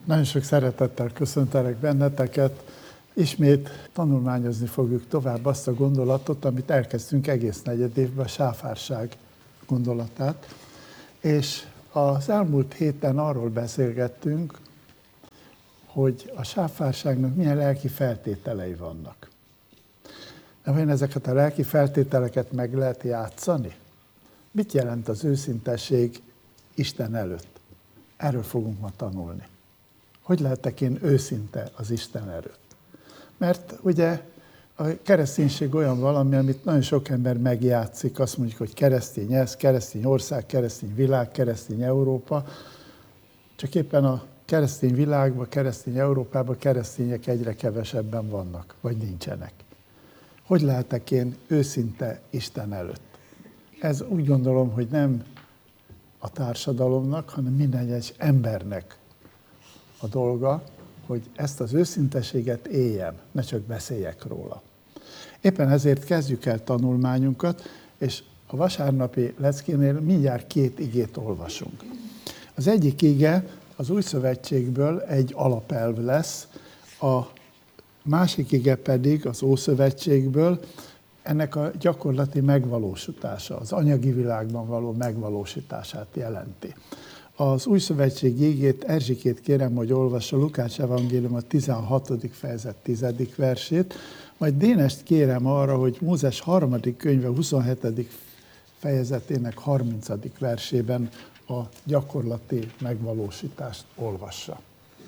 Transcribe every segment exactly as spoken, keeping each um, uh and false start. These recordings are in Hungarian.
Nagyon sok szeretettel köszöntelek benneteket. Ismét tanulmányozni fogjuk tovább azt a gondolatot, amit elkezdtünk egész negyed évben, a sáfárság gondolatát. És az elmúlt héten arról beszélgettünk, hogy a sáfárságnak milyen lelki feltételei vannak. De vajon ezeket a lelki feltételeket meg lehet játszani? Mit jelent az őszintesség Isten előtt? Erről fogunk ma tanulni. Hogy lehetek én őszinte az Isten előtt? Mert ugye a kereszténység olyan valami, amit nagyon sok ember megjátszik, azt mondjuk, hogy keresztény ez, keresztény ország, keresztény világ, keresztény Európa. Csak éppen a keresztény világban, keresztény Európában keresztények egyre kevesebben vannak, vagy nincsenek. Hogy lehetek én őszinte Isten előtt? Ez úgy gondolom, hogy nem a társadalomnak, hanem minden egyes embernek a dolga, hogy ezt az őszinteséget éljem, ne csak beszéljek róla. Éppen ezért kezdjük el tanulmányunkat, és a vasárnapi leckénél mindjárt két igét olvasunk. Az egyik ige az Új Szövetségből egy alapelv lesz, a másik ige pedig az Ószövetségből ennek a gyakorlati megvalósítása, az anyagi világban való megvalósítását jelenti. Az Új Szövetség igét Erzsikét kérem, hogy olvassa Lukács evangélium a tizenhatodik fejezet tizedik versét, majd Dénest kérem arra, hogy Mózes harmadik könyve huszonhetedik fejezetének harmincadik versében a gyakorlati megvalósítást olvassa.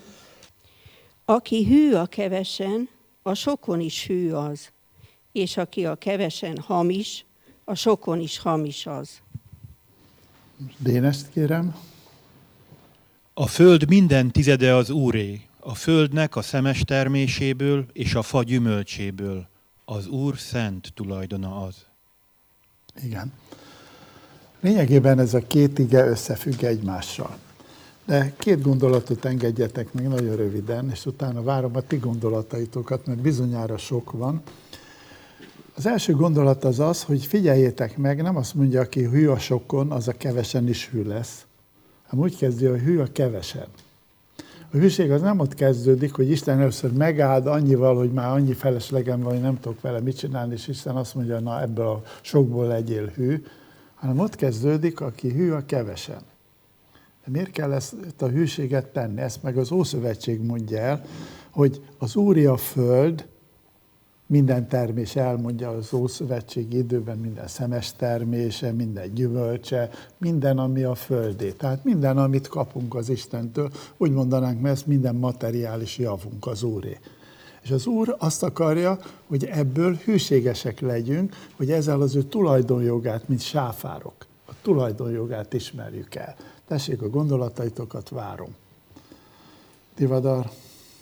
Aki hű a kevesen, a sokon is hű az, és aki a kevesen hamis, a sokon is hamis az. Dénest kérem. A föld minden tizede az Úré, a földnek a szemes terméséből és a fa gyümölcséből. Az Úr szent tulajdona az. Igen. Lényegében ez a két ige összefügg egymással. De két gondolatot engedjetek meg nagyon röviden, és utána várom a ti gondolataitokat, mert bizonyára sok van. Az első gondolat az az, hogy figyeljétek meg, nem azt mondja, aki hű a sokon, az a kevesen is hű lesz, hanem úgy kezdi, hogy hű a kevesen. A hűség az nem ott kezdődik, hogy Isten először megáld annyival, hogy már annyi feleslegem van, hogy nem tudok vele mit csinálni, és Isten azt mondja, na ebből a sokból legyél hű, hanem ott kezdődik, aki hű a kevesen. De miért kell ezt a hűséget tenni? Ezt meg az Ószövetség mondja el, hogy az Úri a föld, minden termés elmondja az Ószövetségi időben, minden szemes termése, minden gyümölcse, minden, ami a földé. Tehát minden, amit kapunk az Istentől, úgy mondanánk, mert ez minden materiális javunk az Úré. És az Úr azt akarja, hogy ebből hűségesek legyünk, hogy ezzel az ő tulajdonjogát, mint sáfárok, a tulajdonjogát ismerjük el. Tessék, a gondolataitokat várom. Tivadar.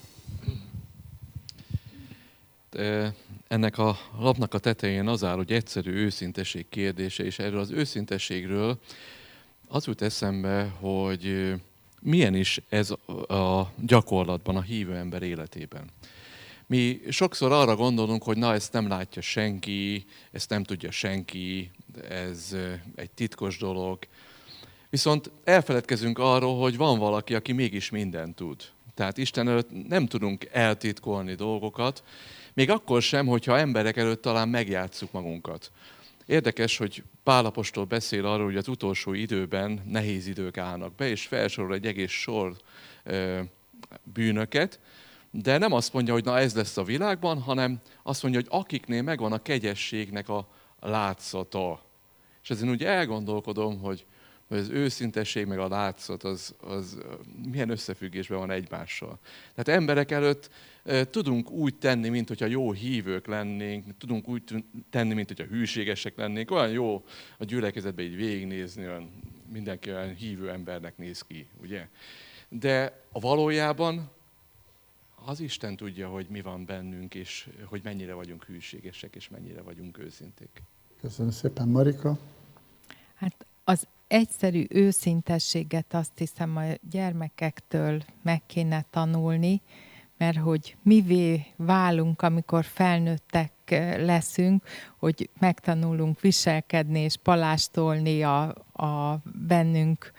Ennek a lapnak a tetején az áll, hogy egyszerű őszintesség kérdése, és erről az őszintességről az jut eszembe, hogy milyen is ez a gyakorlatban, a hívő ember életében. Mi sokszor arra gondolunk, hogy na, ezt nem látja senki, ezt nem tudja senki, ez egy titkos dolog. Viszont elfeledkezünk arról, hogy van valaki, aki mégis mindent tud. Tehát Isten előtt nem tudunk eltitkolni dolgokat, még akkor sem, hogyha emberek előtt talán megjátsszuk magunkat. Érdekes, hogy Pál apostol beszél arról, hogy az utolsó időben nehéz idők állnak be, és felsorol egy egész sor ö, bűnöket, de nem azt mondja, hogy na ez lesz a világban, hanem azt mondja, hogy akiknél megvan a kegyességnek a látszata. És ezen úgy elgondolkodom, hogy hogy az őszintesség meg a látszat, az, az milyen összefüggésben van egymással. Tehát emberek előtt e, tudunk úgy tenni, mint hogyha jó hívők lennénk, tudunk úgy tenni, mint hogyha hűségesek lennénk, olyan jó a gyülekezetben így végignézni, olyan, mindenki olyan hívő embernek néz ki, ugye? De a valójában az Isten tudja, hogy mi van bennünk, és hogy mennyire vagyunk hűségesek, és mennyire vagyunk őszinték. Köszönöm szépen, Marika. Hát az egyszerű őszintességet azt hiszem a gyermekektől meg kéne tanulni, mert hogy mivé válunk, amikor felnőttek leszünk, hogy megtanulunk viselkedni és palástolni a, a bennünk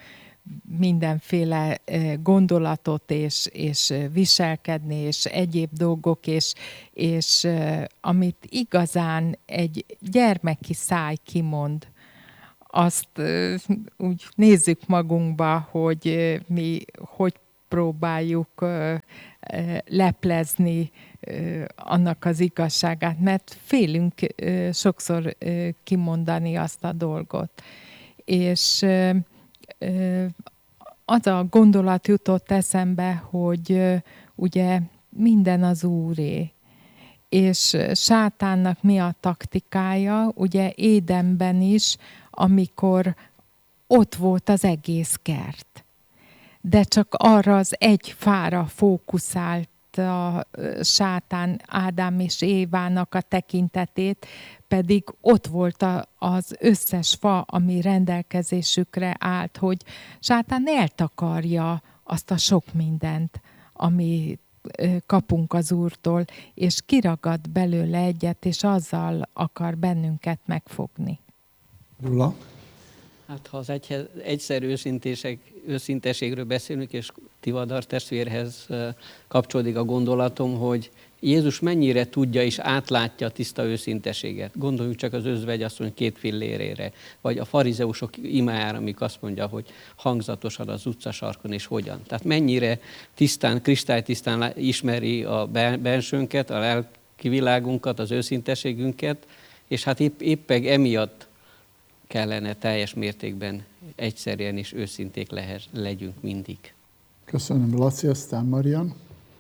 mindenféle gondolatot és, és viselkedni, és egyéb dolgok, és, és amit igazán egy gyermeki száj kimond, azt úgy nézzük magunkba, hogy mi hogy próbáljuk leplezni annak az igazságát, mert félünk sokszor kimondani azt a dolgot. És az a gondolat jutott eszembe, hogy ugye minden az Úré, és sátánnak mi a taktikája, ugye Édenben is, amikor ott volt az egész kert. De csak arra az egy fára fókuszált a sátán Ádám és Évának a tekintetét, pedig ott volt a, az összes fa, ami rendelkezésükre állt, hogy sátán eltakarja azt a sok mindent, ami kapunk az Úrtól, és kiragad belőle egyet, és azzal akar bennünket megfogni. Gyula? Hát ha az egy, egyszer őszinteségről beszélünk, és Tivadar testvérhez kapcsolódik a gondolatom, hogy Jézus mennyire tudja és átlátja a tiszta őszinteséget. Gondoljunk csak az özvegyasszony két fillérére, vagy a farizeusok imájára, amik azt mondja, hogy hangzatosan az utcasarkon, és hogyan. Tehát mennyire tisztán, kristálytisztán ismeri a bensőnket, a lelki világunkat, az őszinteségünket, és hát épp, éppen emiatt kellene teljes mértékben egyszerűen és őszinték lehet, legyünk mindig. Köszönöm, Laci, aztán Marian.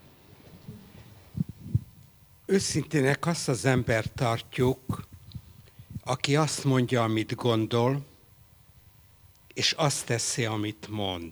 Őszintének azt az embert tartjuk, aki azt mondja, amit gondol, és azt teszi, amit mond.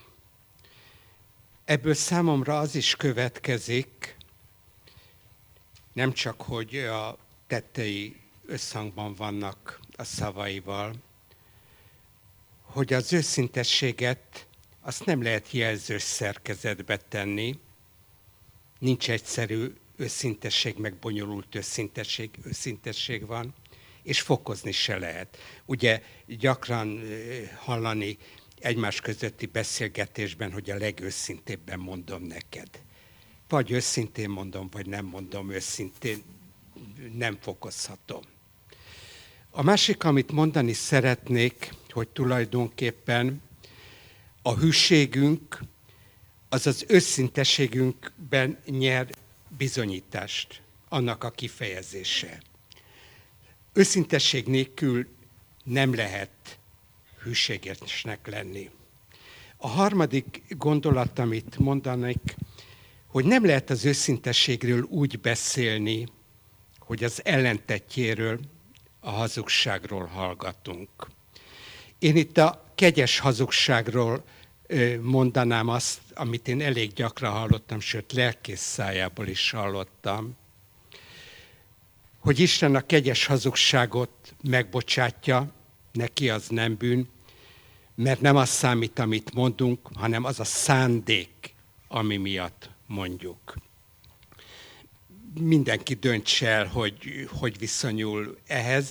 Ebből számomra az is következik, nem csak, hogy a tettei összhangban vannak a szavaival, hogy az őszintességet azt nem lehet jelzős szerkezetbe tenni, nincs egyszerű őszintesség, meg bonyolult őszintesség, őszintesség van, és fokozni se lehet. Ugye gyakran hallani egymás közötti beszélgetésben, hogy a legőszintébben mondom neked. Vagy őszintén mondom, vagy nem mondom őszintén, nem fokozhatom. A másik, amit mondani szeretnék, hogy tulajdonképpen a hűségünk, az az őszintességünkben nyer bizonyítást, annak a kifejezése. Őszintesség nélkül nem lehet hűségesnek lenni. A harmadik gondolat, amit mondanék, hogy nem lehet az őszintességről úgy beszélni, hogy az ellentetjéről, a hazugságról hallgatunk. Én itt a kegyes hazugságról mondanám azt, amit én elég gyakran hallottam, sőt lelkész szájából is hallottam, hogy Isten a kegyes hazugságot megbocsátja, neki az nem bűn, mert nem az számít, amit mondunk, hanem az a szándék, ami miatt mondjuk. Mindenki döntse el, hogy hogy viszonyul ehhez.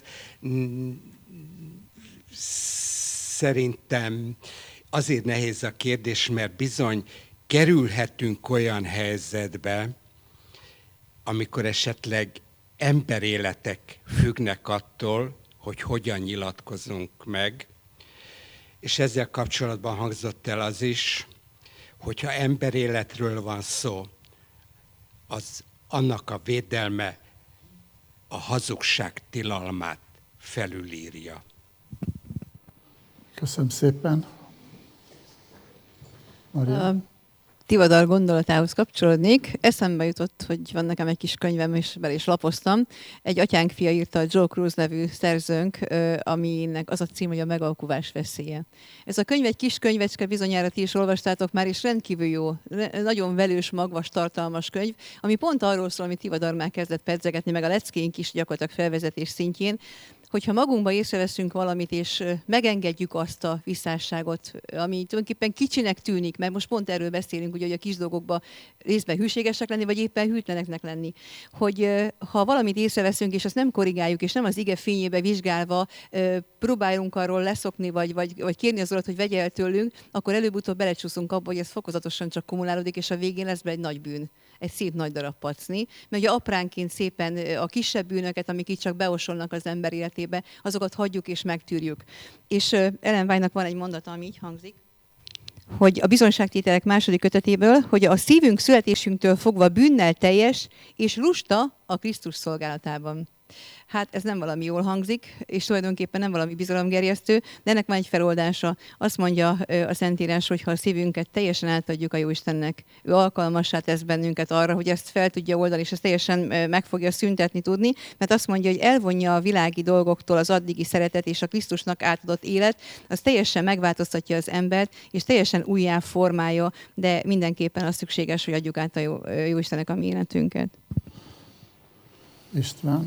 Szerintem azért nehéz a kérdés, mert bizony kerülhetünk olyan helyzetbe, amikor esetleg emberéletek függnek attól, hogy hogyan nyilatkozunk meg. És ezzel kapcsolatban hangzott el az is, hogyha emberéletről van szó, az annak a védelme a hazugság tilalmát felülírja. Köszönöm szépen. Maria. Tivadar gondolatához kapcsolódnék. Eszembe jutott, hogy van nekem egy kis könyvem, és bele is lapoztam. Egy atyánk fia írta, a Joe Cruz nevű szerzőnk, aminek az a cím, hogy a megalkuvás veszélye. Ez a könyv egy kis könyvecske, bizonyára ti is olvastátok már, és rendkívül jó, nagyon velős, magvas, tartalmas könyv, ami pont arról szól, amit Tivadar már kezdett pedzegetni, meg a leckénk is gyakorlatilag felvezetés szintjén, hogyha magunkba észreveszünk valamit, és megengedjük azt a visszásságot, ami tulajdonképpen kicsinek tűnik, mert most pont erről beszélünk, ugye, hogy a kis dolgokban részben hűségesek lenni, vagy éppen hűtleneknek lenni. Hogy ha valamit észreveszünk, és azt nem korrigáljuk, és nem az ige fényébe vizsgálva próbáljunk arról leszokni, vagy, vagy, vagy kérni az Urat, hogy vegye el tőlünk, akkor előbb-utóbb belecsúszunk abba, hogy ez fokozatosan csak kumulálódik, és a végén lesz be egy nagy bűn, egy szép nagy darab pacni. Mert ugye apránként szépen a kisebb bűnöket, amik itt csak beosolnak az ember életébe, azokat hagyjuk és megtűrjük. És Ellen White-nak van egy mondata, ami így hangzik, hogy a bizonyságtételek második kötetéből, hogy a szívünk születésünktől fogva bűnnel teljes, és lusta a Krisztus szolgálatában. Hát ez nem valami jól hangzik, és tulajdonképpen nem valami bizalomgerjesztő, de ennek van egy feloldása. Azt mondja a Szentírás, hogy ha a szívünket teljesen átadjuk a Jóistennek, ő alkalmassá tesz bennünket arra, hogy ezt fel tudja oldani, és ezt teljesen meg fogja szüntetni tudni, mert azt mondja, hogy elvonja a világi dolgoktól az addigi szeretet és a Krisztusnak átadott élet, az teljesen megváltoztatja az embert, és teljesen újjá formálja, de mindenképpen az szükséges, hogy adjuk át a jó, Jóistennek a mi életünket. István?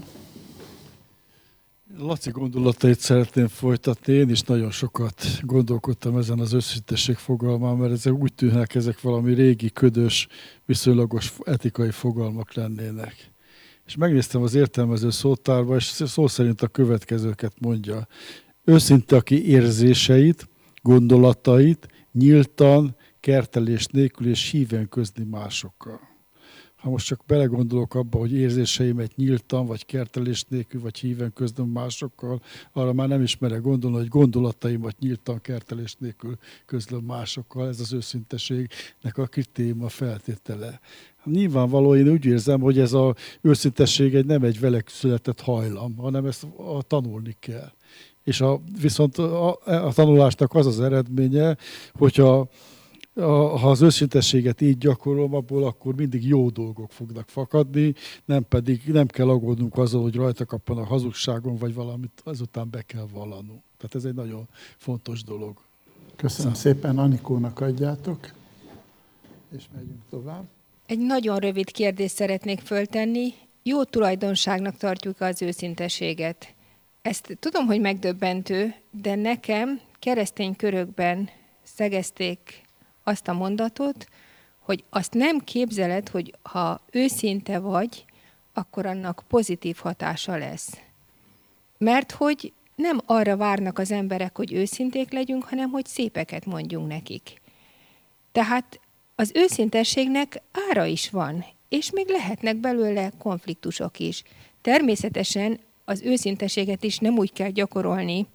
Laci gondolatait szeretném folytatni. Én is nagyon sokat gondolkodtam ezen az őszintesség fogalmán, mert ezek úgy tűnnek, ezek valami régi, ködös, viszonylagos etikai fogalmak lennének. És megnéztem az értelmező szótárba, és szó szerint a következőket mondja. Őszinte, aki érzéseit, gondolatait nyíltan, kertelés nélkül és híven közli másokkal. Ha most csak belegondolok abba, hogy érzéseimet nyíltan, vagy kertelés nélkül, vagy híven közlöm másokkal, arra már nem is merek gondolni, hogy gondolataimat nyíltan, kertelés nélkül közlöm másokkal. Ez az őszinteségnek a kritériuma feltétele. Nyilvánvaló, én úgy érzem, hogy ez az őszintesség egy, nem egy vele született hajlam, hanem ezt a, tanulni kell. És a, viszont a, a tanulásnak az az eredménye, hogyha ha az őszintességet így gyakorolom, abból akkor mindig jó dolgok fognak fakadni, nem pedig nem kell aggódnunk azzal, hogy rajta kappan a hazugságon, vagy valamit azután be kell vallanunk. Tehát ez egy nagyon fontos dolog. Köszönöm Szám. szépen, Anikónak adjátok, és megyünk tovább. Egy nagyon rövid kérdést szeretnék föltenni. Jó tulajdonságnak tartjuk az őszintességet. Ezt tudom, hogy megdöbbentő, de nekem keresztény körökben szegezték azt a mondatot, hogy azt nem képzeled, hogy ha őszinte vagy, akkor annak pozitív hatása lesz. Mert hogy nem arra várnak az emberek, hogy őszinték legyünk, hanem hogy szépeket mondjunk nekik. Tehát az őszintességnek ára is van, és még lehetnek belőle konfliktusok is. Természetesen az őszintességet is nem úgy kell gyakorolni,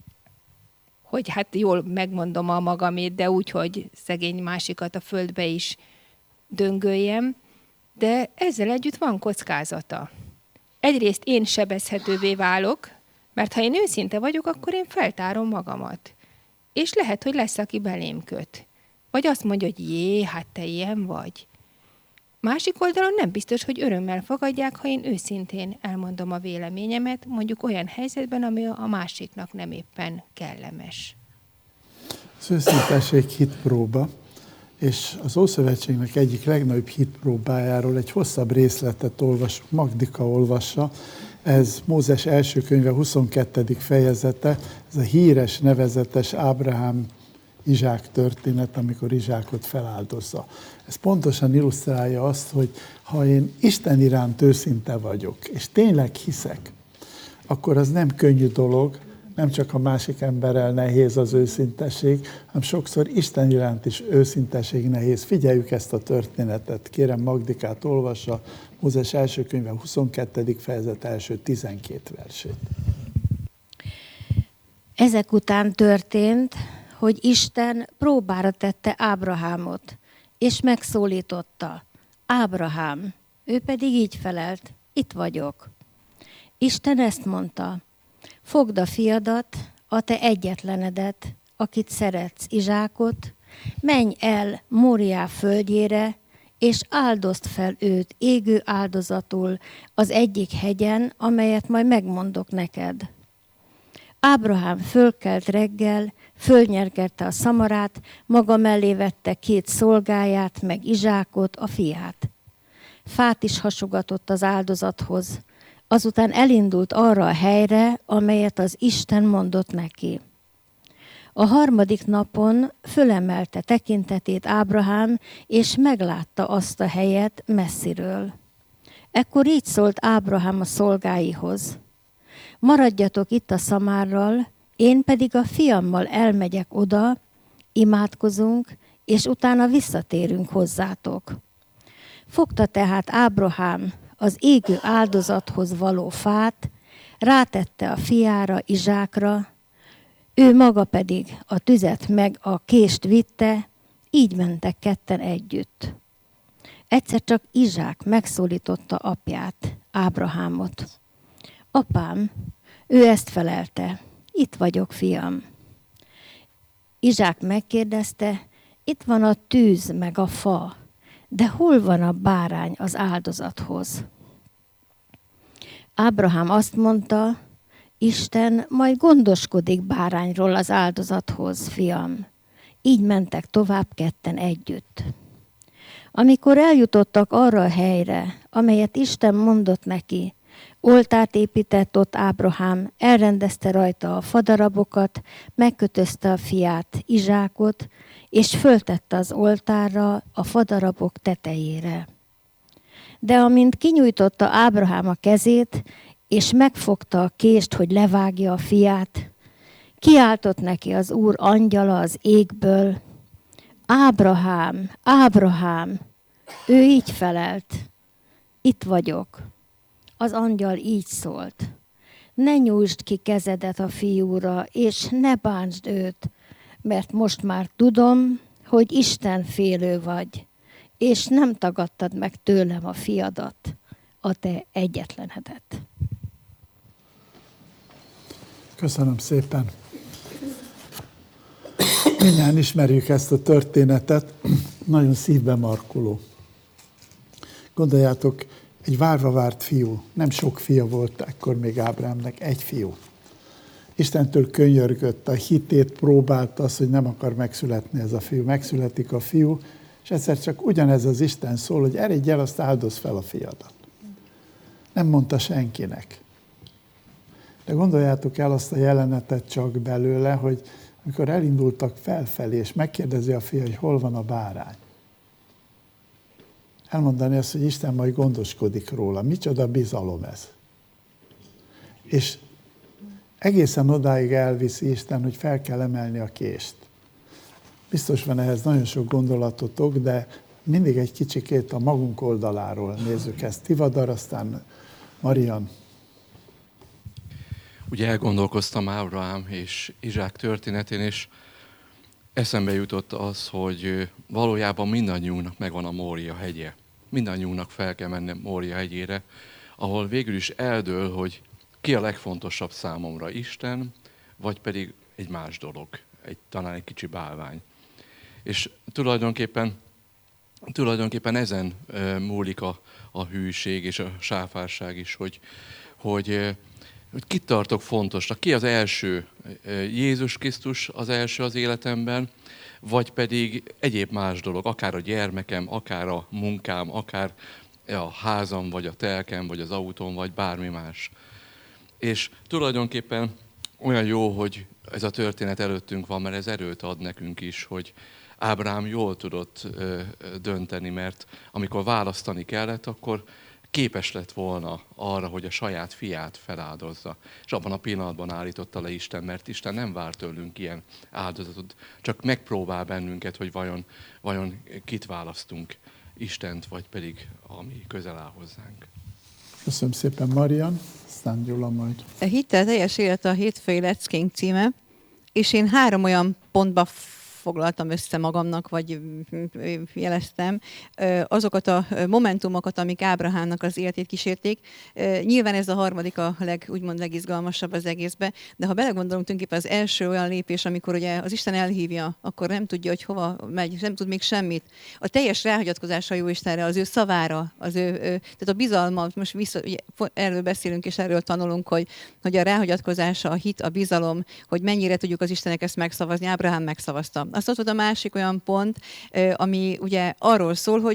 hogy hát jól megmondom a magamét, de úgy, hogy szegény másikat a földbe is döngöljem, de ezzel együtt van kockázata. Egyrészt én sebezhetővé válok, mert ha én őszinte vagyok, akkor én feltárom magamat. És lehet, hogy lesz, aki belém köt. Vagy azt mondja, hogy jé, hát te ilyen vagy. Másik oldalon nem biztos, hogy örömmel fogadják, ha én őszintén elmondom a véleményemet, mondjuk olyan helyzetben, ami a másiknak nem éppen kellemes. Az őszintesség hitpróba, és az Ószövetségnek egyik legnagyobb hitpróbájáról egy hosszabb részletet olvasunk, Magdika olvassa, ez Mózes első könyve huszonkettedik fejezete, ez a híres, nevezetes Ábrahám Izsák történet, amikor Izsákot feláldozza. Ez pontosan illusztrálja azt, hogy ha én Isten iránt őszinte vagyok, és tényleg hiszek, akkor az nem könnyű dolog, nem csak a másik emberrel nehéz az őszintesség, hanem sokszor Isten iránt is őszintesség nehéz. Figyeljük ezt a történetet. Kérem, Magdikát olvassa, Mózes első könyve huszonkettedik fejezet első tizenkét versét. Ezek után történt, hogy Isten próbára tette Ábrahámot, és megszólította. Ábrahám, ő pedig így felelt, itt vagyok. Isten ezt mondta, fogd a fiadat, a te egyetlenedet, akit szeretsz, Izsákot, menj el Móriá földjére, és áldozd fel őt égő áldozatul az egyik hegyen, amelyet majd megmondok neked. Ábrahám fölkelt reggel, fölnyergette a szamarát, maga mellé vette két szolgáját, meg Izsákot, a fiát. Fát is hasogatott az áldozathoz. Azután elindult arra a helyre, amelyet az Isten mondott neki. A harmadik napon fölemelte tekintetét Ábrahám, és meglátta azt a helyet messziről. Ekkor így szólt Ábrahám a szolgáihoz: maradjatok itt a szamárral, én pedig a fiammal elmegyek oda, imádkozunk, és utána visszatérünk hozzátok. Fogta tehát Ábrahám az égő áldozathoz való fát, rátette a fiára, Izsákra, ő maga pedig a tüzet meg a kést vitte, így mentek ketten együtt. Egyszer csak Izsák megszólította apját, Ábrahámot. Apám, ő ezt felelte: itt vagyok, fiam. Izsák megkérdezte: itt van a tűz meg a fa, de hol van a bárány az áldozathoz? Ábrahám azt mondta: Isten majd gondoskodik bárányról az áldozathoz, fiam. Így mentek tovább ketten együtt. Amikor eljutottak arra a helyre, amelyet Isten mondott neki, oltárt épített ott Ábrahám, elrendezte rajta a fadarabokat, megkötözte a fiát, Izsákot, és föltette az oltárra a fadarabok tetejére. De amint kinyújtotta Ábrahám a kezét, és megfogta a kést, hogy levágja a fiát, kiáltott neki az Úr angyala az égből: Ábrahám, Ábrahám! Ő így felelt: itt vagyok. Az angyal így szólt: ne nyújtsd ki kezedet a fiúra, és ne bántsd őt, mert most már tudom, hogy Isten félő vagy, és nem tagadtad meg tőlem a fiadat, a te egyetlenedet. Köszönöm szépen. Mindjárt ismerjük ezt a történetet, nagyon szívbe markoló. Gondoljátok, egy várva várt fiú, nem sok fia volt ekkor még Ábrahámnak, egy fiú. Istentől könyörgött, a hitét próbálta, az, hogy nem akar megszületni ez a fiú. Megszületik a fiú, és egyszer csak ugyanez az Isten szól, hogy eredj el, azt áldozd fel a fiadat. Nem mondta senkinek. De gondoljátok el azt a jelenetet csak belőle, hogy amikor elindultak felfelé, és megkérdezi a fia, hogy hol van a bárány. Elmondani azt, hogy Isten majd gondoskodik róla. Micsoda bizalom ez. És egészen odáig elviszi Isten, hogy fel kell emelni a kést. Biztos van ehhez nagyon sok gondolatotok, de mindig egy kicsikét a magunk oldaláról nézzük ezt. Tivadar, aztán Marian. Ugye elgondolkoztam Ábrahám és Izsák történetén, és eszembe jutott az, hogy valójában mindannyiunknak megvan a Mória hegye. Mindannyiunknak fel kell menni Mória hegyére, ahol végül is eldől, hogy ki a legfontosabb számomra, Isten, vagy pedig egy más dolog, egy, talán egy kicsi bálvány. És tulajdonképpen, tulajdonképpen ezen e, múlik a, a hűség és a sáfárság is, hogy, hogy, e, hogy kit tartok fontosnak, ki az első, e, Jézus Krisztus az első az életemben, vagy pedig egyéb más dolog, akár a gyermekem, akár a munkám, akár a házam, vagy a telkem, vagy az autóm, vagy bármi más. És tulajdonképpen olyan jó, hogy ez a történet előttünk van, mert ez erőt ad nekünk is, hogy Ábrahám jól tudott ö, dönteni, mert amikor választani kellett, akkor képes lett volna arra, hogy a saját fiát feláldozza. És abban a pillanatban állította le Isten, mert Isten nem vár tőlünk ilyen áldozatot, csak megpróbál bennünket, hogy vajon, vajon kit választunk, Istent, vagy pedig ami közel áll hozzánk. Köszönöm szépen, Marian, aztán Gyula majd. A Hittel teljes élet a hétfői leckénk címe, és én három olyan pontba foglaltam össze magamnak, vagy jeleztem azokat a momentumokat, amik Ábrahámnak az életét kísérték. Nyilván ez a harmadik a leg, úgymond legizgalmasabb az egészbe, de ha belegondolunk, tulajdonképpen az első olyan lépés, amikor ugye az Isten elhívja, akkor nem tudja, hogy hova megy, nem tud még semmit. A teljes ráhagyatkozása a Jóistenre, az ő szavára, az ő, tehát a bizalma, most vissza, ugye, erről beszélünk és erről tanulunk, hogy, hogy a ráhagyatkozása, a hit, a bizalom, hogy mennyire tudjuk az Istennek ezt megszavazni. Ábrahám megszavazta. Azt ott volt a másik olyan pont, ami ugye arról szól, hogy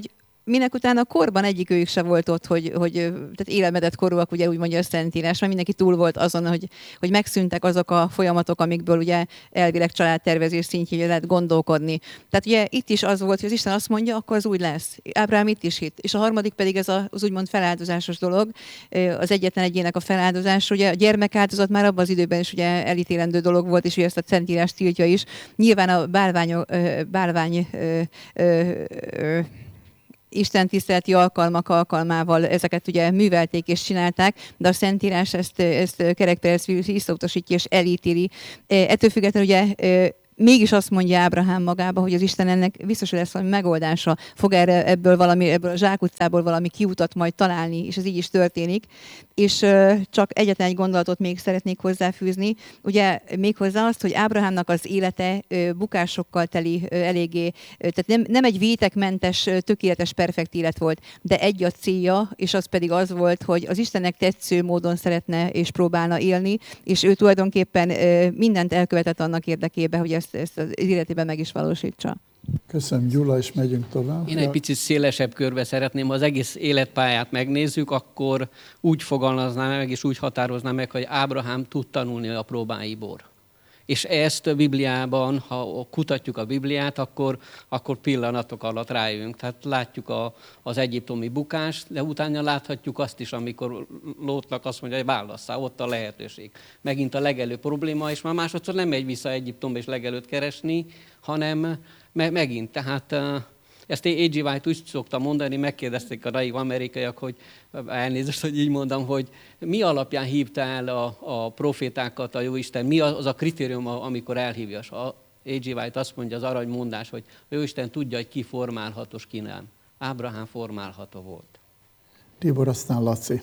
minek utána a korban egyikőjük se volt ott, hogy, hogy tehát életmedett korúak, ugye úgy mondja a Szentírás, mert mindenki túl volt azon, hogy, hogy megszűntek azok a folyamatok, amikből ugye elvileg családtervezés szintjén lehet gondolkodni. Tehát ugye itt is az volt, hogy az Isten azt mondja, akkor az úgy lesz. Ábrahám itt is hitt. És a harmadik pedig ez az úgymond feláldozásos dolog, az egyetlen egyének a feláldozás. Ugye a gyermekáldozat már abban az időben is ugye elítélendő dolog volt, és ugye ezt a Szentírás tiltja is. Nyilván a bálvány, bálvány ö, ö, ö, istentiszteleti alkalmak alkalmával ezeket ugye művelték és csinálták, de a Szentírás ezt, ezt kerekperec visszautasítja és elítéli. Ettől függetlenül ugye mégis azt mondja Ábrahám magába, hogy az Isten ennek biztos, hogy lesz valami megoldása, fog erre, ebből, valami, ebből a zsákutcából valami kiutat majd találni, és ez így is történik. És uh, csak egyetlen egy gondolatot még szeretnék hozzáfűzni, ugye méghozzá azt, hogy Ábrahámnak az élete uh, bukásokkal teli uh, eléggé, uh, tehát nem, nem egy vétekmentes, uh, tökéletes, perfekt élet volt, de egy a célja, és az pedig az volt, hogy az Istennek tetsző módon szeretne és próbálna élni, és ő tulajdonképpen uh, mindent elkövetett annak érdekében, hogy ezt ezt az életében meg is valósítsa. Köszönöm, Gyula, és megyünk tovább. Én egy picit szélesebb körbe szeretném, ha az egész életpályát megnézzük, akkor úgy fogalmaznám meg, és úgy határoznám meg, hogy Ábrahám tud tanulni a próbáiból. És ezt a Bibliában, ha kutatjuk a Bibliát, akkor, akkor pillanatok alatt rájövünk. Tehát látjuk a, az egyiptomi bukást, de utána láthatjuk azt is, amikor Lótnak azt mondja, hogy válasszál, ott a lehetőség. Megint a legelőbb probléma, és már másodszor nem megy vissza Egyiptomba és legelőtt keresni, hanem me- megint. Tehát ezt á gé. White úgy szokta mondani, megkérdezték a naiv amerikaiak, hogy elnézést, hogy így mondom, hogy mi alapján hívta el a, a profétákat a Jóisten, mi az a kritérium, amikor elhívja. A á gé. White azt mondja, az aranymondás, hogy a Jóisten tudja, hogy ki formálható, ki nem. Ábrahám formálható volt. Tibor, aztán Laci.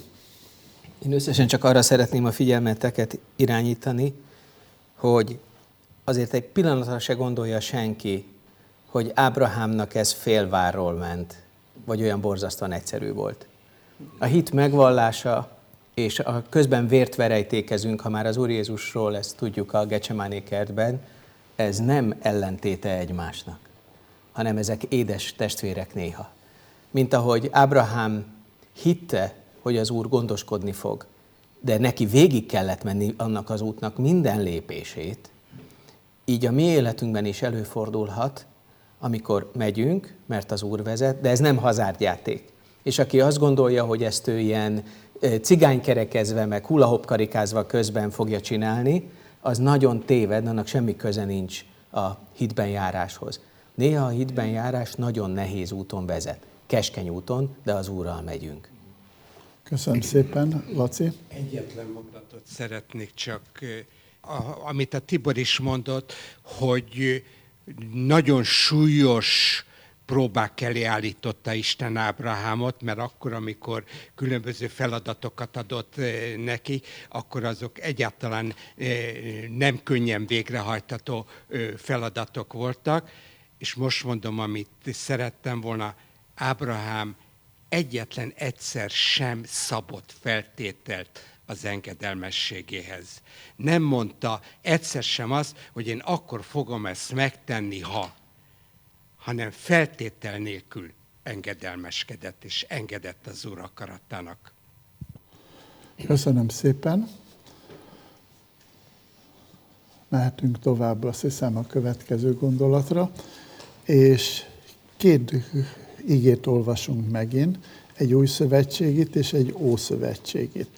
Én összesen csak arra szeretném a figyelmeteket irányítani, hogy azért egy pillanatra se gondolja senki, hogy Ábrahámnak ez félvárról ment, vagy olyan borzasztóan egyszerű volt. A hit megvallása, és a közben vért verejtékezünk, ha már az Úr Jézusról ezt tudjuk a Gecsemáné kertben, ez nem ellentéte egymásnak, hanem ezek édes testvérek néha. Mint ahogy Ábrahám hitte, hogy az Úr gondoskodni fog, de neki végig kellett menni annak az útnak minden lépését, így a mi életünkben is előfordulhat, amikor megyünk, mert az Úr vezet, de ez nem hazárdjáték. És aki azt gondolja, hogy ezt ő ilyen cigánykerekezve, meg hullahop-karikázva közben fogja csinálni, az nagyon téved, annak semmi köze nincs a hitben járáshoz. Néha a hitben járás nagyon nehéz úton vezet. Keskeny úton, de az Úrral megyünk. Köszönöm szépen, Laci. Egyetlen mondatot szeretnék csak, amit a Tibor is mondott, hogy nagyon súlyos próbák elé állította Isten Ábrahámot, mert akkor, amikor különböző feladatokat adott neki, akkor azok egyáltalán nem könnyen végrehajtható feladatok voltak. És most mondom, amit szerettem volna, Ábrahám egyetlen egyszer sem szabott feltételt az engedelmességéhez. Nem mondta egyszer sem azt, hogy én akkor fogom ezt megtenni, ha, hanem feltétel nélkül engedelmeskedett, és engedett az Úr akaratának. Köszönöm szépen. Mehetünk tovább, azt hiszem, a következő gondolatra, és két igét olvasunk megint, egy új szövetségit és egy ószövetségit.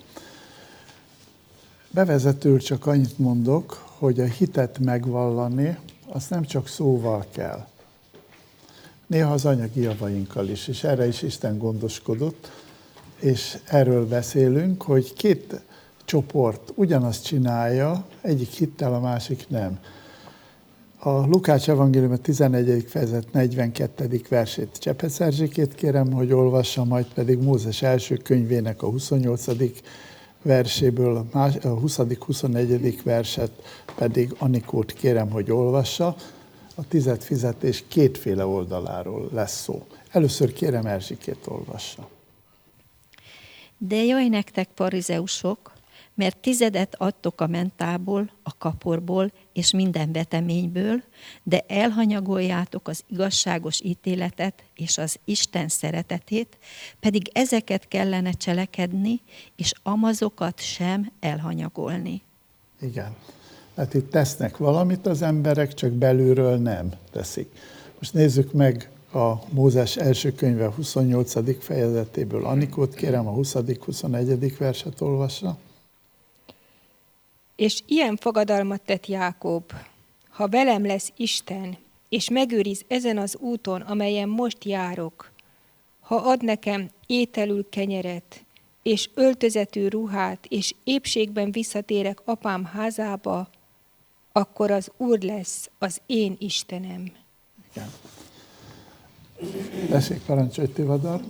Bevezetül csak annyit mondok, hogy a hitet megvallani, azt nem csak szóval kell. Néha az anyagi javainkkal is, és erre is Isten gondoskodott, és erről beszélünk, hogy két csoport ugyanazt csinálja, egyik hittel, a másik nem. A Lukács evangélium a tizennegyedik fejezet negyvenkettedik versét Csepec Erzsikét kérem, hogy olvassa, majd pedig Mózes első könyvének a huszonnyolcadik verséből a huszadik huszonnegyedik verset pedig Anikót kérem, hogy olvassa. A tizedfizetés kétféle oldaláról lesz szó. Először kérem Erzsikét olvassa. De jaj nektek, farizeusok, mert tizedet adtok a mentából, a kaporból és minden veteményből, de elhanyagoljátok az igazságos ítéletet és az Isten szeretetét, pedig ezeket kellene cselekedni, és amazokat sem elhanyagolni. Igen. Hát itt tesznek valamit az emberek, csak belülről nem teszik. Most nézzük meg a Mózes első könyve huszonnyolcadik fejezetéből. Anikót kérem, a huszadik huszonegyedik verset olvassa. És ilyen fogadalmat tett Jákob, ha velem lesz Isten, és megőriz ezen az úton, amelyen most járok, ha ad nekem ételül kenyeret, és öltözetű ruhát, és épségben visszatérek apám házába, akkor az Úr lesz az én Istenem. Igen. Tessék, parancsolj, Tivadar.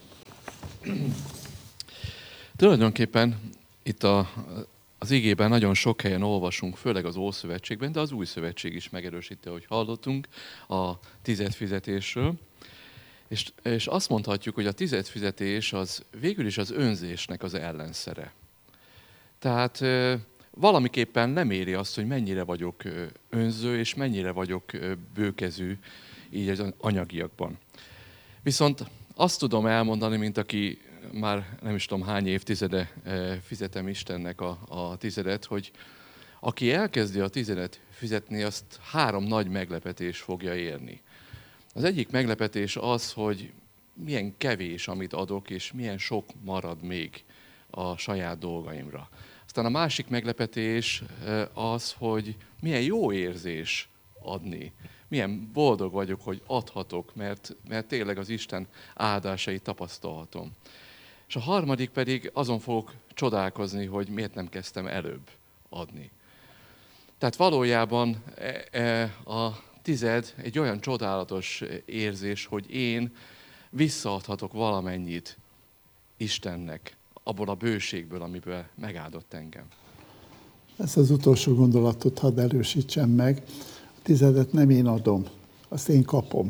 Tulajdonképpen itt a, az igében nagyon sok helyen olvasunk, főleg az Ószövetségben, de az Új Szövetség is megerősíti, hogy hallottunk a tizedfizetésről. És, és azt mondhatjuk, hogy a tizedfizetés az végül is az önzésnek az ellenszere. Tehát valamiképpen nem éri azt, hogy mennyire vagyok önző, és mennyire vagyok bőkezű így az anyagiakban. Viszont azt tudom elmondani, mint aki már nem is tudom hány évtizede fizetem Istennek a, a tizedet, hogy aki elkezdi a tizedet fizetni, azt három nagy meglepetés fogja érni. Az egyik meglepetés az, hogy milyen kevés, amit adok, és milyen sok marad még a saját dolgaimra. Aztán a másik meglepetés az, hogy milyen jó érzés adni. Milyen boldog vagyok, hogy adhatok, mert, mert tényleg az Isten áldásait tapasztalhatom. És a harmadik pedig azon fogok csodálkozni, hogy miért nem kezdtem előbb adni. Tehát valójában a tized egy olyan csodálatos érzés, hogy én visszaadhatok valamennyit Istennek, abból a bőségből, amiből megáldott engem. Ezt az utolsó gondolatot hadd erősítsem meg. A tizedet nem én adom, azt én kapom.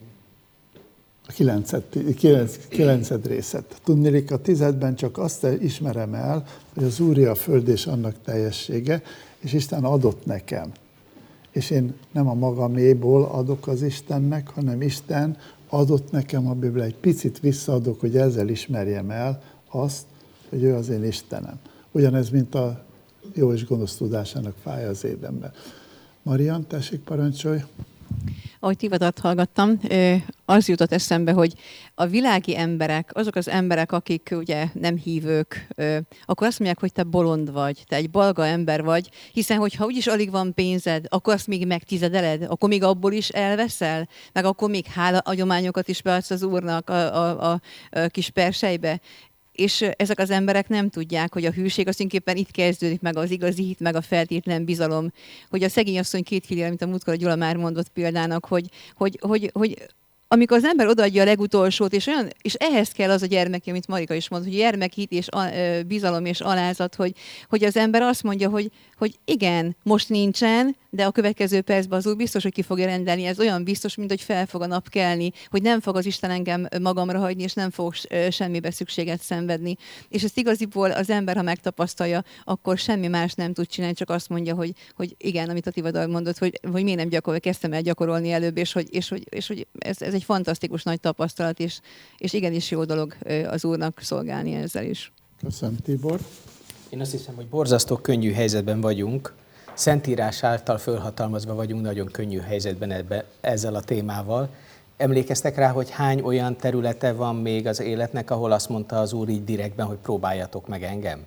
A kilenced, kilenc, kilenced részet. Tudniillik, a tizedben csak azt ismerem el, hogy az Úré a föld és annak teljessége, és Isten adott nekem. És én nem a magaméból adok az Istennek, hanem Isten adott nekem, amiből egy picit visszaadok, hogy ezzel ismerjem el azt, hogy ő az én Istenem. Ugyanez, mint a jó és gonosz tudásának fája az édenben. Marian, tessék, parancsolj! Ahogy Tivadart hallgattam, az jutott eszembe, hogy a világi emberek, azok az emberek, akik ugye nem hívők, akkor azt mondják, hogy te bolond vagy, te egy balga ember vagy, hiszen hogyha úgyis alig van pénzed, akkor azt még megtizedeled, akkor még abból is elveszel, meg akkor még hálaadományokat is beadsz az Úrnak a, a, a, a kis persejbe. És ezek az emberek nem tudják, hogy a hűség az tulajdonképpen itt kezdődik meg az igazi hit, meg a feltétlen bizalom. Hogy a szegény asszony két filiére, mint a múltkor a Gyula már mondott példának, hogy, hogy, hogy, hogy amikor az ember odaadja a legutolsót, és, olyan, és ehhez kell az a gyermeki, amit Marika is mondott, hogy gyermekhit és a, bizalom és alázat, hogy, hogy az ember azt mondja, hogy, hogy igen, most nincsen, de a következő percben az Úr biztos, hogy ki fogja rendelni. Ez olyan biztos, mint hogy fel fog a nap kelni, hogy nem fog az Isten engem magamra hagyni, és nem fog semmibe szükséget szenvedni. És ezt igaziból az ember, ha megtapasztalja, akkor semmi más nem tud csinálni, csak azt mondja, hogy, hogy igen, amit a Tivadar mondott, hogy, hogy miért nem gyakorol, kezdtem el gyakorolni előbb, és hogy, és hogy, és hogy ez, ez egy fantasztikus nagy tapasztalat, és, és igenis jó dolog az Úrnak szolgálni ezzel is. Köszönöm, Tibor. Én azt hiszem, hogy borzasztó könnyű helyzetben vagyunk. Szentírás által fölhatalmazva vagyunk nagyon könnyű helyzetben ebbe, ezzel a témával. Emlékeztek rá, hogy hány olyan területe van még az életnek, ahol azt mondta az Úr így direktben, hogy próbáljatok meg engem?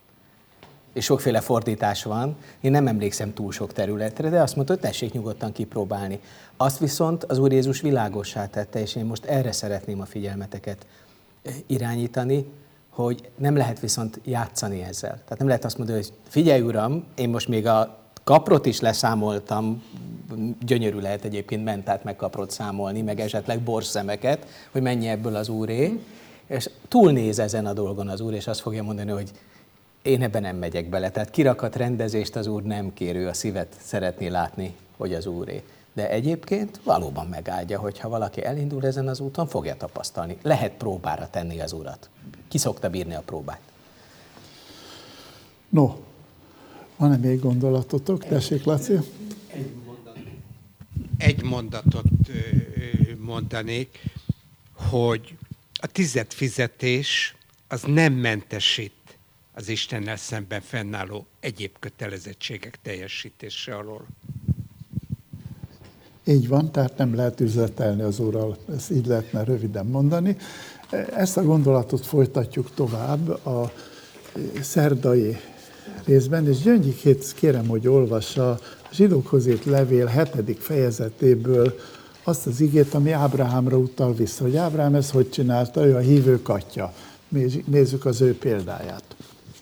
És sokféle fordítás van. Én nem emlékszem túl sok területre, de azt mondta, hogy tessék nyugodtan kipróbálni. Azt viszont az Úr Jézus világossá tette, és én most erre szeretném a figyelmeteket irányítani, hogy nem lehet viszont játszani ezzel. Tehát nem lehet azt mondani, hogy figyelj Uram, én most még a kaprot is leszámoltam, gyönyörű lehet egyébként mentát meg kaprot számolni, meg esetleg borszemeket, hogy mennyi ebből az Úré, és túlnéz ezen a dolgon az Úr, és azt fogja mondani, hogy én ebben nem megyek bele. Tehát kirakat rendezést az Úr nem kérő, a szívet szeretné látni, hogy az Úré. De egyébként valóban megáldja, hogyha valaki elindul ezen az úton, fogja tapasztalni. Lehet próbára tenni az Urat. Ki szokta bírni a próbát? No, van-e még gondolatotok? Tessék, Laci. Egy mondatot, egy mondatot mondanék, hogy a tizedfizetés az nem mentesít az Istennel szemben fennálló egyéb kötelezettségek teljesítése alól. Így van, tehát nem lehet üzletelni az Úrral, ezt így lehetne röviden mondani. Ezt a gondolatot folytatjuk tovább a szerdai részben, és Gyöngyikét kérem, hogy olvassa a Zsidókhoz írt levél hetedik fejezetéből azt az igét, ami Ábrahámra utal vissza, hogy Ábrahám ezt hogy csinálta, ő a hívők atya. Nézzük az ő példáját.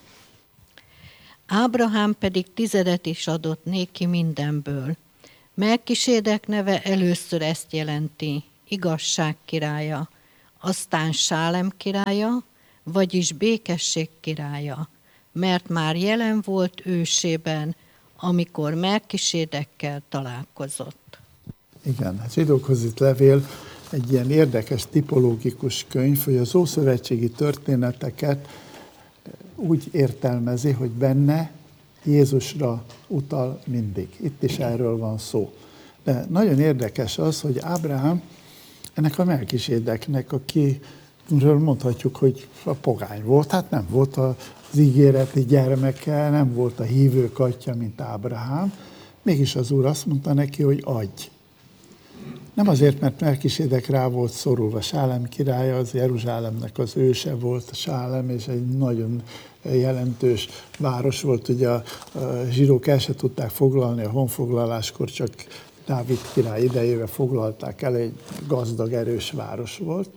Ábrahám pedig tizedet is adott néki mindenből. Melkisédek neve először ezt jelenti, igazság királya, aztán Sálem királya, vagyis békesség királya, mert már jelen volt ősében, amikor Melkisédekkel találkozott. Igen, a Zsidókhoz írt levél egy ilyen érdekes tipológikus könyv, hogy az ószövetségi történeteket úgy értelmezi, hogy benne Jézusra utal mindig. Itt is erről van szó. De nagyon érdekes az, hogy Ábrahám ennek a Melkisédeknek, akiről mondhatjuk, hogy a pogány volt, hát nem volt az ígéreti gyermeke, nem volt a hívők atya, mint Ábrahám, mégis az Úr azt mondta neki, hogy adj. Nem azért, mert Melkisédek rá volt szorulva. Sálem királya, az Jeruzsálemnek az őse volt, Sálem, és egy nagyon jelentős város volt. Ugye a zsidók el se tudták foglalni, a honfoglaláskor csak Dávid király idejével foglalták el, egy gazdag, erős város volt.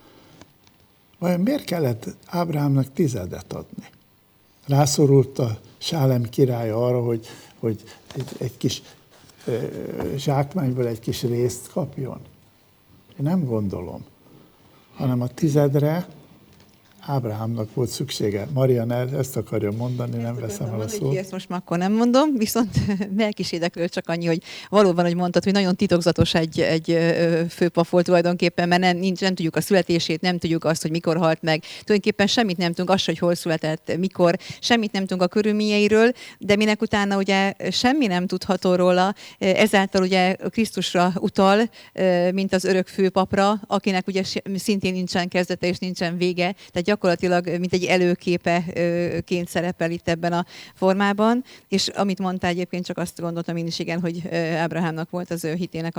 Vajon miért kellett Ábrahámnak tizedet adni? Rászorult a Sálem királya arra, hogy, hogy egy, egy kis zsákmányból egy kis részt kapjon? Én nem gondolom, hanem a tizedre Ábrahámnak volt szüksége. Marian ezt akarja mondani, nem veszem el a szót. Ezt most már akkor nem mondom, viszont Melkisédekről csak annyi, hogy valóban, hogy mondtad, hogy nagyon titokzatos egy, egy főpap volt tulajdonképpen, mert nem, nincs, nem tudjuk a születését, nem tudjuk azt, hogy mikor halt meg. Tulajdonképpen semmit nem tudunk, azt, hogy hol született, mikor, semmit nem tudunk a körülményeiről, de minek utána ugye semmi nem tudható róla, ezáltal ugye Krisztusra utal, mint az örök főpapra, akinek ugye szintén nincsen kezdete és nincsen vége, tehát gyakorlatilag mint egy előképeként szerepel itt ebben a formában, és amit mondtál egyébként, csak azt gondoltam én is, igen, hogy Ábrahámnak volt az ő hitének a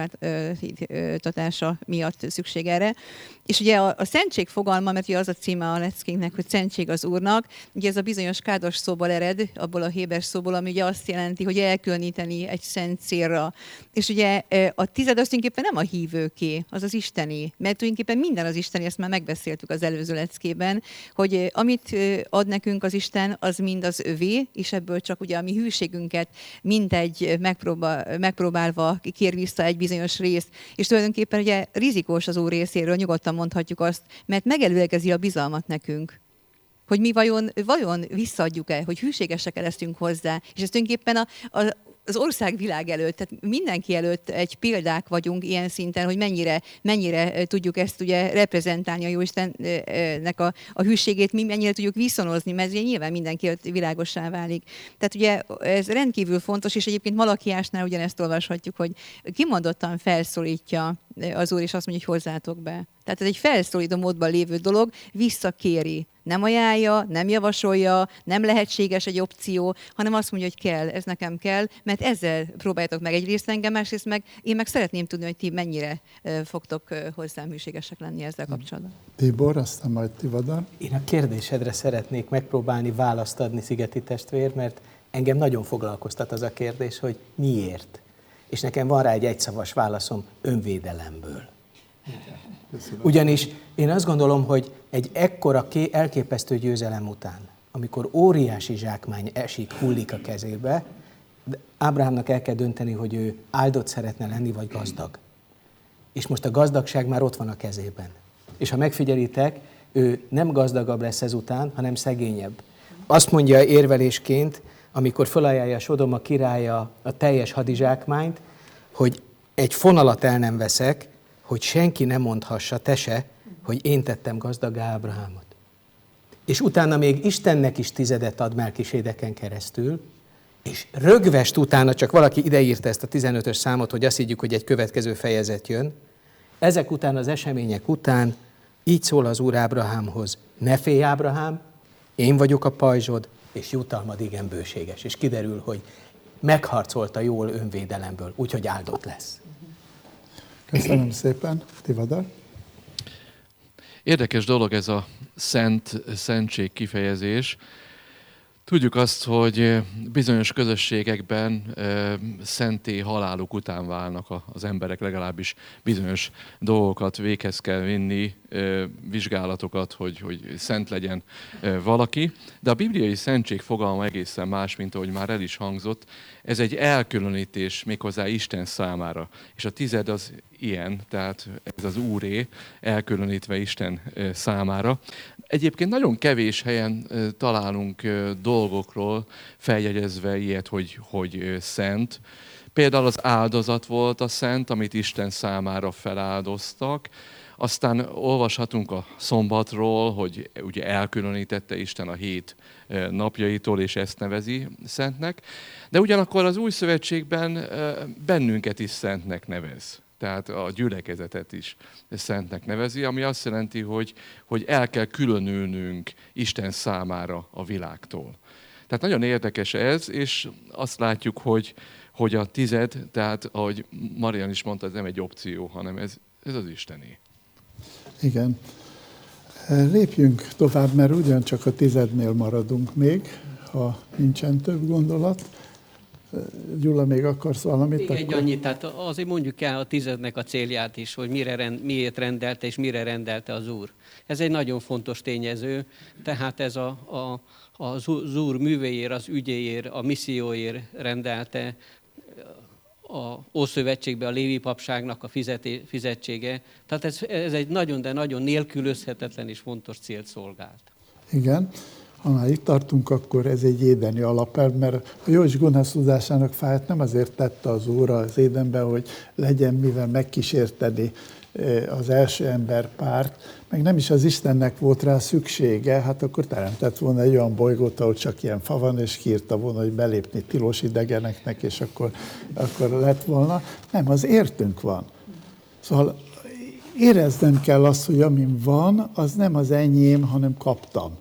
megpróbáltatása miatt szükség erre. És ugye a, a szentség fogalma, mert ugye az a címe a leckénknek, hogy szentség az Úrnak, ugye ez a bizonyos kádos szóból ered, abból a héber szóból, ami ugye azt jelenti, hogy elkülöníteni egy szent célra. És ugye a tized az tulajdonképpen nem a hívőké, az az isteni, mert tulajdonképpen minden az isteni, ezt már megbeszéltük az előző leckében, hogy amit ad nekünk az Isten, az mind az övé, és ebből csak ugye a mi hűségünket mindegy megpróbál, megpróbálva kér vissza egy bizonyos részt. És tulajdonképpen ugye rizikós az Úr részéről, nyugodtan mondhatjuk azt, mert megelőlegezi a bizalmat nekünk. Hogy mi vajon, vajon visszaadjuk-e, hogy hűségesek leszünk hozzá. És ez tulajdonképpen a, a az ország világ előtt, tehát mindenki előtt egy példák vagyunk ilyen szinten, hogy mennyire, mennyire tudjuk ezt ugye reprezentálni a Jóistennek a, a hűségét, mi mennyire tudjuk viszonozni, mert ugye nyilván mindenki előtt világossá válik. Tehát ugye ez rendkívül fontos, és egyébként Malakiásnál ugyanezt olvashatjuk, hogy kimondottan felszólítja az Úr, és azt mondja, hogy hozzátok be. Tehát ez egy felszólító módban lévő dolog, visszakéri. Nem ajánlja, nem javasolja, nem lehetséges egy opció, hanem azt mondja, hogy kell, ez nekem kell, mert ezzel próbáljátok meg egyrészt engem, másrészt meg én meg szeretném tudni, hogy ti mennyire fogtok hozzám hűségesek lenni ezzel kapcsolatban. Tibor, aztán majd Tivadar. Én a kérdésedre szeretnék megpróbálni választ adni, Szigeti testvér, mert engem nagyon foglalkoztat az a kérdés, hogy miért. És nekem van rá egy egyszavas válaszom, önvédelemből. Ugyanis én azt gondolom, hogy egy ekkora elképesztő győzelem után, amikor óriási zsákmány esik, hullik a kezébe, Ábrahámnak el kell dönteni, hogy ő áldott szeretne lenni, vagy gazdag. És most a gazdagság már ott van a kezében. És ha megfigyelitek, ő nem gazdagabb lesz ezután, hanem szegényebb. Azt mondja érvelésként, amikor felajánlja Sodoma királya a teljes hadizsákmányt, hogy egy fonalat el nem veszek, hogy senki ne mondhassa, te se, hogy én tettem gazdaggá Ábrahámot. és utána még Istennek is tizedet ad Melkisédeken keresztül, és rögvest utána, csak valaki ideírta ezt a tizenötös számot, hogy azt higgyük, hogy egy következő fejezet jön, ezek után, az események után így szól az Úr Ábrahámhoz: ne félj, Ábrahám, én vagyok a pajzsod, és jutalmad igen bőséges. És kiderül, hogy megharcolta jól önvédelemből, úgyhogy áldott lesz. Köszönöm szépen. Tivadar? Érdekes dolog ez a szent, szentség kifejezés. Tudjuk azt, hogy bizonyos közösségekben szenté haláluk után válnak az emberek, legalábbis bizonyos dolgokat véghez kell vinni, vizsgálatokat, hogy, hogy szent legyen valaki. De a bibliai szentség fogalma egészen más, mint ahogy már el is hangzott. Ez egy elkülönítés méghozzá Isten számára. És a tized az ilyen, tehát ez az Úré, elkülönítve Isten számára. Egyébként nagyon kevés helyen találunk dolgokról feljegyezve ilyet, hogy, hogy szent. Például az áldozat volt a szent, amit Isten számára feláldoztak. Aztán olvashatunk a szombatról, hogy ugye elkülönítette Isten a hét napjaitól, és ezt nevezi szentnek. De ugyanakkor az Új Szövetségben bennünket is szentnek nevez. Tehát a gyülekezetet is szentnek nevezi, ami azt jelenti, hogy, hogy el kell különülnünk Isten számára a világtól. Tehát nagyon érdekes ez, és azt látjuk, hogy, hogy a tized, tehát ahogy Marian is mondta, ez nem egy opció, hanem ez, ez az Istené. Igen. Lépjünk tovább, mert ugyancsak a tizednél maradunk még, ha nincsen több gondolat. Gyula, még akarsz valamit? Még egy annyit, tehát azért mondjuk el a tizednek a célját is, hogy mire rend, miért rendelte és mire rendelte az Úr. Ez egy nagyon fontos tényező, tehát ez a, a, az Úr művéért, az ügyéért, a misszióért rendelte a Ószövetségben a Lévi papságnak a fizeté, fizetsége. Tehát ez, ez egy nagyon, de nagyon nélkülözhetetlen és fontos célt szolgált. Igen. Ha már itt tartunk, akkor ez egy édeni alapelv, mert a jó és gonosz tudásának fáját nem azért tette az Úr az édenben, hogy legyen mivel megkísérteni az első ember párt, meg nem is az Istennek volt rá szüksége, hát akkor teremtett volna egy olyan bolygót, ahol csak ilyen fa van, és kiírta volna, hogy belépni tilos idegeneknek, és akkor, akkor lett volna. Nem, az értünk van. Szóval éreznem kell azt, hogy amin van, az nem az enyém, hanem kaptam.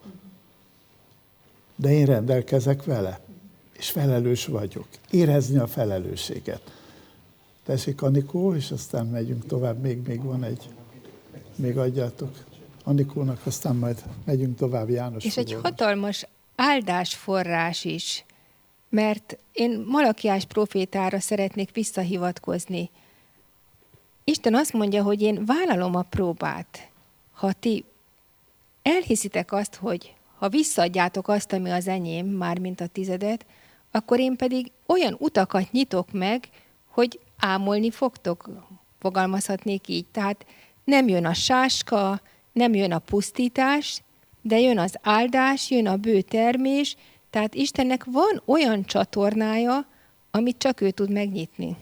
De én rendelkezek vele, és felelős vagyok. Érezni a felelősséget. Tessék, Anikó, és aztán megyünk tovább, még, még van egy, még adjátok Anikónak, aztán majd megyünk tovább, János. És egy fogalmaz. hatalmas áldásforrás is, mert én Malakiás profétára szeretnék visszahivatkozni. Isten azt mondja, hogy én vállalom a próbát. Ha ti elhiszitek azt, hogy ha visszaadjátok azt, ami az enyém, mármint a tizedet, akkor én pedig olyan utakat nyitok meg, hogy ámolni fogtok, fogalmazhatnék így. Tehát nem jön a sáska, nem jön a pusztítás, de jön az áldás, jön a bő termés, tehát Istennek van olyan csatornája, amit csak ő tud megnyitni.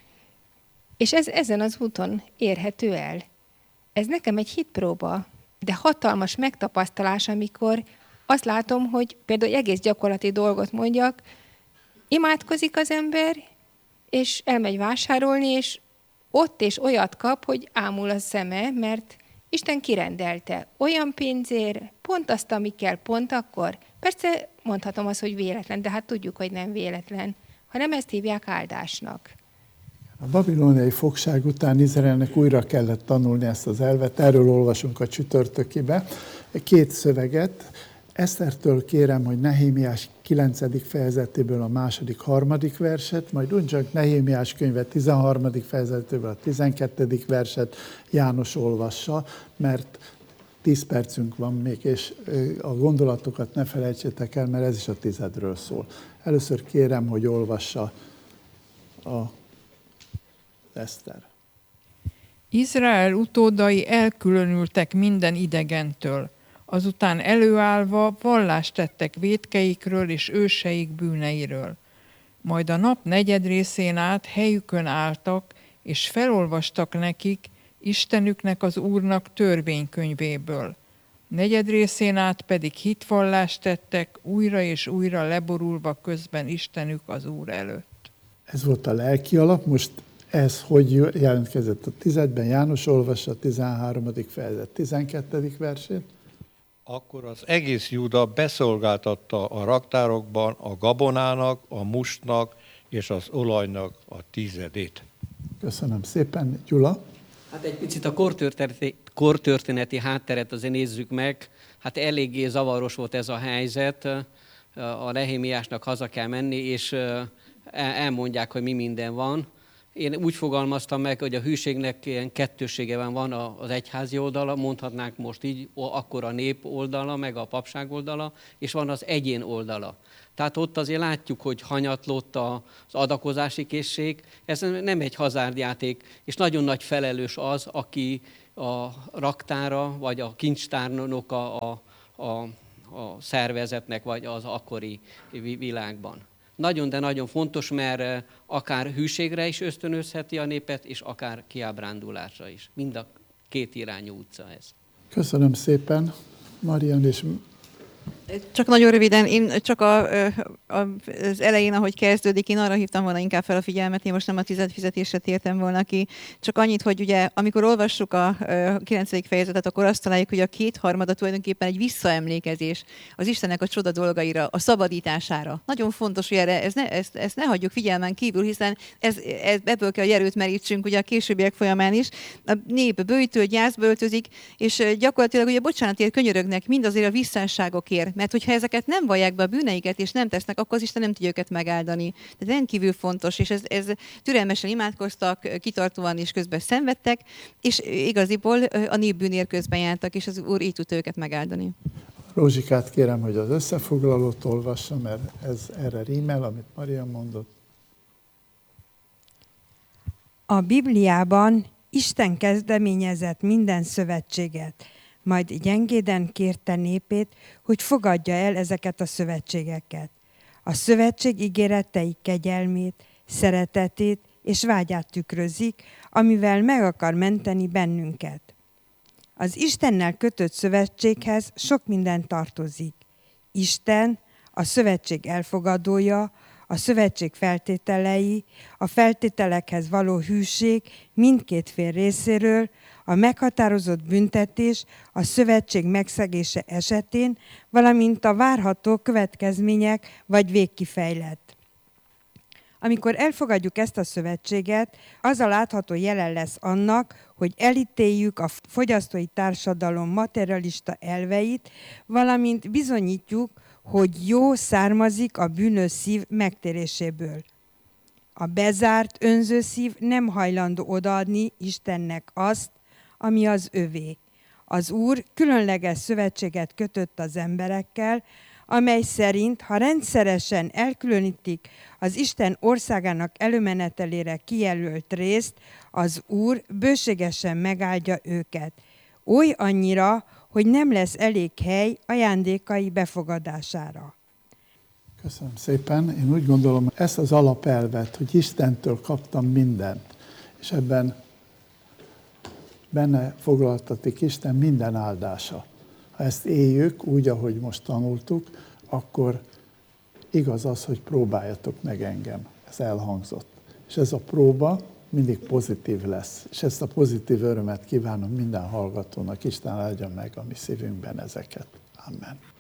És ez ezen az úton érhető el. Ez nekem egy hitpróba, de hatalmas megtapasztalás, amikor azt látom, hogy például egy egész gyakorlati dolgot mondjak, imádkozik az ember, és elmegy vásárolni, és ott és olyat kap, hogy ámul a szeme, mert Isten kirendelte olyan pénzért, pont azt, ami kell, pont akkor. Persze mondhatom azt, hogy véletlen, de hát tudjuk, hogy nem véletlen, hanem ezt hívják áldásnak. A babiloniai fogság után Izraelnek újra kellett tanulni ezt az elvet, erről olvasunk a csütörtökibe. Két szöveget. Esztertől kérem, hogy Nehémiás kilencedik fejezetéből a második, harmadik verset, majd ugyancsak Nehémiás könyve tizenharmadik fejezetéből a tizenkettedik verset János olvassa, mert tíz percünk van még, és a gondolatokat ne felejtsétek el, mert ez is a tizedről szól. Először kérem, hogy olvassa a Eszter. Izrael utódai elkülönültek minden idegentől. Azután előállva vallást tettek vétkeikről és őseik bűneiről. Majd a nap negyed részén át helyükön álltak, és felolvastak nekik Istenüknek, az Úrnak törvénykönyvéből. Negyed részén át pedig hitvallást tettek, újra és újra leborulva közben Istenük az Úr előtt. Ez volt a lelki alap, most ez hogy jelentkezett a tizedben? János olvassa a tizenháromadik fejezet tizenkettedik versét. Akkor az egész Júda beszolgáltatta a raktárokban a gabonának, a mustnak és az olajnak a tizedét. Köszönöm szépen. Gyula? Hát egy picit a kortörténeti, kortörténeti hátteret azért nézzük meg. Hát eléggé zavaros volt ez a helyzet. A Nehémiásnak haza kell menni, és elmondják, hogy mi minden van. Én úgy fogalmaztam meg, hogy a hűségnek ilyen kettőssége van, van az egyházi oldala, mondhatnánk most így, akkor a nép oldala, meg a papság oldala, és van az egyén oldala. Tehát ott azért látjuk, hogy hanyatlott az adakozási készség, ez nem egy hazárdjáték, és nagyon nagy felelős az, aki a raktára, vagy a kincstárnok a, a, a, a szervezetnek, vagy az akkori világban. Nagyon, de nagyon fontos, mert akár hűségre is ösztönözheti a népet, és akár kiábrándulásra is. Mind a két irányú utca ez. Köszönöm szépen, Marian, és Csak nagyon röviden, én csak a, a, az elején, ahogy kezdődik, én arra hívtam volna inkább fel a figyelmet, én most nem a tized fizetésre tértem volna ki, csak annyit, hogy ugye, amikor olvassuk a kilencedik fejezetet, akkor azt találjuk, hogy a kétharmada tulajdonképpen egy visszaemlékezés az Istennek a csoda dolgaira, a szabadítására. Nagyon fontos, hogy erre, ez ne, ezt, ezt ne hagyjuk figyelmen kívül, hiszen ez, ez, ebből kell, hogy erőt merítsünk ugye a későbbiek folyamán is. A nép bőjtől, gyászba öltözik, és gyakorlatilag ugye bocsánatért könyörögnek mindazért a visszásságokért, mert hogyha ezeket nem vallják be a bűneiket, és nem tesznek, akkor az Isten nem tudja őket megáldani. Tehát rendkívül fontos, és ez, ez türelmesen imádkoztak, kitartóan és közben szenvedtek, és igaziból a nép bűnért közben jártak, és az Úr így tudta őket megáldani. Rózsikát kérem, hogy az összefoglalót olvassa, mert ez erre rímel, amit Maria mondott. A Bibliában Isten kezdeményezett minden szövetséget, majd gyengéden kérte népét, hogy fogadja el ezeket a szövetségeket. A szövetség ígéretei kegyelmét, szeretetét és vágyát tükrözik, amivel meg akar menteni bennünket. Az Istennel kötött szövetséghez sok minden tartozik. Isten, a szövetség elfogadója, a szövetség feltételei, a feltételekhez való hűség mindkét fél részéről, a meghatározott büntetés a szövetség megszegése esetén, valamint a várható következmények vagy végkifejlet. Amikor elfogadjuk ezt a szövetséget, az a látható jelen lesz annak, hogy elítéljük a fogyasztói társadalom materialista elveit, valamint bizonyítjuk, hogy jó származik a bűnös szív megtéréséből. A bezárt, önző szív nem hajlandó odaadni Istennek azt, ami az övé. Az Úr különleges szövetséget kötött az emberekkel, amely szerint, ha rendszeresen elkülönítik az Isten országának előmenetelére kijelölt részt, az Úr bőségesen megáldja őket. Oly annyira, hogy nem lesz elég hely ajándékai befogadására. Köszönöm szépen. Én úgy gondolom, ezt az alapelvet, hogy Istentől kaptam mindent, és ebben benne foglaltatik Isten minden áldása. Ha ezt éljük úgy, ahogy most tanultuk, akkor igaz az, hogy próbáljatok meg engem. Ez elhangzott. És ez a próba mindig pozitív lesz. És ezt a pozitív örömet kívánom minden hallgatónak. Isten áldja meg a mi szívünkben ezeket. Amen.